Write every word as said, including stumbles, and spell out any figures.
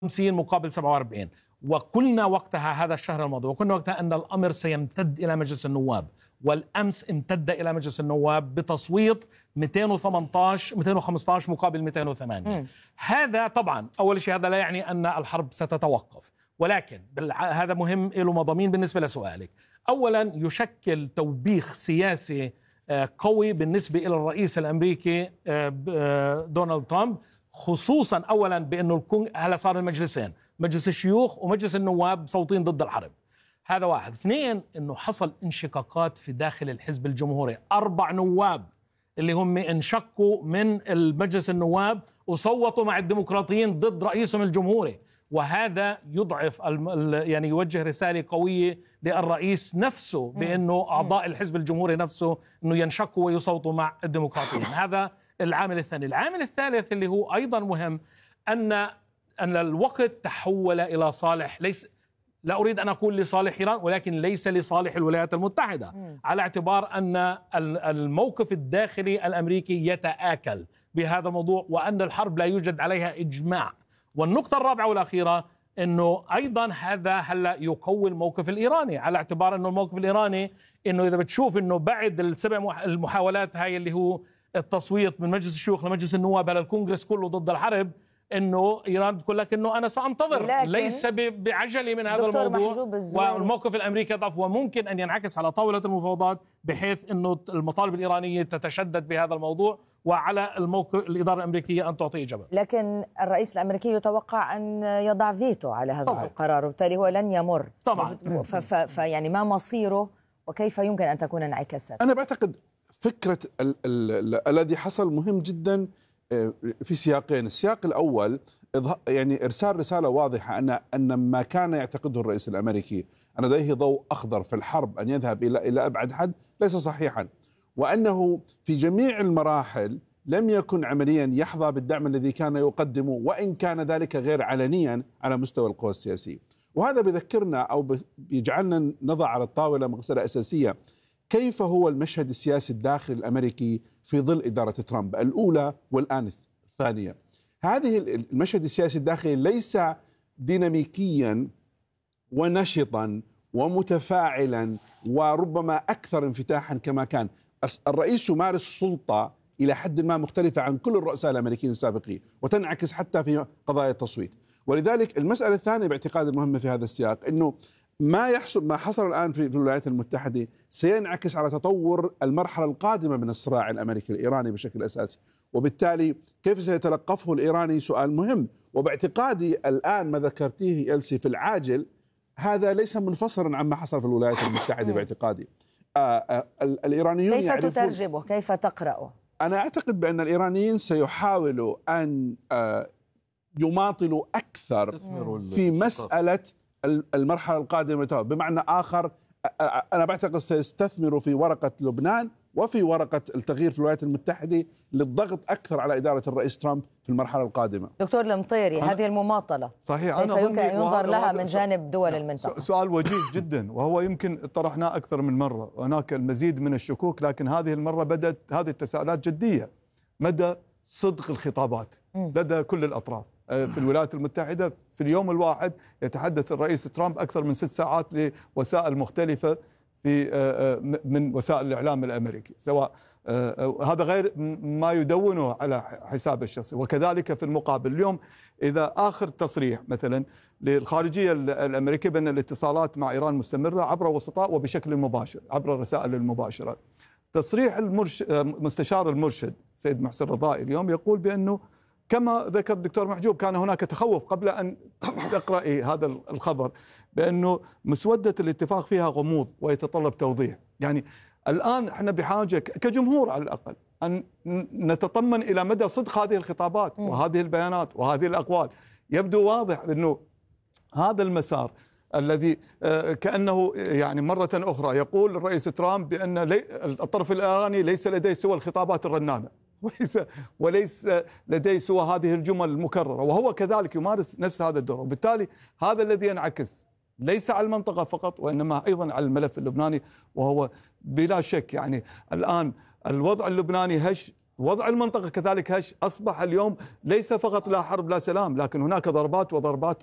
خمسين مقابل سبعة وأربعين، وقلنا وقتها هذا الشهر الماضي، وقلنا وقتها أن الأمر سيمتد إلى مجلس النواب، والأمس امتد إلى مجلس النواب بتصويت مئتين وثمانية عشر مئتين وخمسة عشر مقابل مئتين وثمانية. م. هذا طبعا أول شيء هذا لا يعني أن الحرب ستتوقف، ولكن هذا مهم له مضامين بالنسبة لسؤالك. أولا يشكل توبيخ سياسي قوي بالنسبة إلى الرئيس الأمريكي دونالد ترامب، خصوصا اولا بانه الكونغ هلا صار المجلسين، مجلس الشيوخ ومجلس النواب صوتين ضد الحرب. هذا واحد. اثنين، انه حصل انشقاقات في داخل الحزب الجمهوري، اربع نواب اللي هم انشقوا من المجلس النواب وصوتوا مع الديمقراطيين ضد رئيسهم الجمهوري، وهذا يضعف يعني يوجه رسالة قوية للرئيس نفسه بأنه أعضاء الحزب الجمهوري نفسه أنه ينشقوا ويصوتوا مع الديمقراطيين. هذا العامل الثاني. العامل الثالث اللي هو أيضا مهم، أن أن الوقت تحول إلى صالح، ليس لا أريد أن أقول لصالح إيران، ولكن ليس لصالح الولايات المتحدة، على اعتبار أن الموقف الداخلي الأمريكي يتآكل بهذا الموضوع، وأن الحرب لا يوجد عليها إجماع. والنقطة الرابعة والأخيرة أنه أيضا هذا هلا يقوي الموقف الإيراني، على اعتبار أنه الموقف الإيراني أنه إذا بتشوف أنه بعد السبع المحاولات هاي اللي هو التصويت من مجلس الشيوخ لمجلس النواب على الكونغرس كله ضد الحرب، انه ايران بتقول لك انه انا سانتظر، ليس بعجله من هذا الموضوع، والموقف الامريكي ضعف، وممكن ان ينعكس على طاوله المفاوضات بحيث انه المطالب الايرانيه تتشدد بهذا الموضوع، وعلى الموقف الاداره الامريكيه ان تعطي اجابه. لكن الرئيس الامريكي يتوقع ان يضع فيتو على هذا طبعا. القرار، وبالتالي هو لن يمر طبعا. فيعني ما مصيره وكيف يمكن ان تكون انعكاسات؟ انا بعتقد فكره الذي حصل مهم جدا في سياقين. السياق الأول يعني إرسال رسالة واضحة أن أن ما كان يعتقده الرئيس الأمريكي أن لديه ضوء أخضر في الحرب أن يذهب إلى إلى أبعد حد ليس صحيحا، وأنه في جميع المراحل لم يكن عمليا يحظى بالدعم الذي كان يقدمه، وإن كان ذلك غير علنيا على مستوى القوى السياسية. وهذا بذكرنا أو بيجعلنا نضع على الطاولة مسألة أساسية: كيف هو المشهد السياسي الداخلي الأمريكي في ظل إدارة ترامب الأولى والآن الثانية؟ هذه المشهد السياسي الداخلي ليس ديناميكيا ونشطا ومتفاعلا وربما أكثر انفتاحا كما كان. الرئيس يمارس سلطة إلى حد ما مختلفة عن كل الرؤساء الأمريكيين السابقين، وتنعكس حتى في قضايا التصويت. ولذلك المسألة الثانية باعتقاد المهمة في هذا السياق أنه ما يحصل ما حصل الآن في الولايات المتحدة سينعكس على تطور المرحلة القادمة من الصراع الأمريكي الإيراني بشكل أساسي، وبالتالي كيف سيتلقفه الإيراني سؤال مهم. وباعتقادي الآن ما ذكرتيه إلسي في العاجل هذا ليس منفصلا عما حصل في الولايات المتحدة باعتقادي. آآ آآ الإيرانيون كيف تترجمه؟ كيف تقرأه؟ أنا أعتقد بأن الإيرانيين سيحاولوا أن يماطلوا أكثر في مسألة المرحلة القادمة، بمعنى آخر أنا بعتقد سيستثمروا في ورقة لبنان وفي ورقة التغيير في الولايات المتحدة للضغط أكثر على إدارة الرئيس ترامب في المرحلة القادمة. دكتور المطيري، هذه المماطلة صحيح كيف يمكن أن ينظر لها من جانب دول المنطقة؟ سؤال وجيز جدا، وهو يمكن طرحناه أكثر من مرة، هناك المزيد من الشكوك، لكن هذه المرة بدأت هذه التساؤلات جدية. مدى صدق الخطابات لدى كل الأطراف في الولايات المتحدة. في اليوم الواحد يتحدث الرئيس ترامب أكثر من ست ساعات لوسائل مختلفة في من وسائل الإعلام الأمريكي، سواء هذا غير ما يدونه على حسابه الشخصي. وكذلك في المقابل اليوم إذا آخر تصريح مثلا للخارجية الأمريكية بأن الاتصالات مع إيران مستمرة عبر وسطاء وبشكل مباشر عبر الرسائل المباشرة. تصريح المرش... مستشار المرشد سيد محسن رضائي اليوم يقول بأنه كما ذكر الدكتور محجوب كان هناك تخوف قبل أن تقرأي هذا الخبر بأنه مسودة الاتفاق فيها غموض ويتطلب توضيح. يعني الآن احنا بحاجة كجمهور على الأقل أن نتطمن إلى مدى صدق هذه الخطابات وهذه البيانات وهذه الأقوال. يبدو واضح أنه هذا المسار الذي كأنه يعني مرة أخرى يقول الرئيس ترامب بأن الطرف الإيراني ليس لديه سوى الخطابات الرنانة وليس وليس لديه سوى هذه الجمل المكررة، وهو كذلك يمارس نفس هذا الدور. وبالتالي هذا الذي ينعكس ليس على المنطقة فقط وإنما أيضا على الملف اللبناني، وهو بلا شك يعني الآن الوضع اللبناني هش وضع المنطقة كذلك هش أصبح اليوم ليس فقط لا حرب لا سلام، لكن هناك ضربات وضربات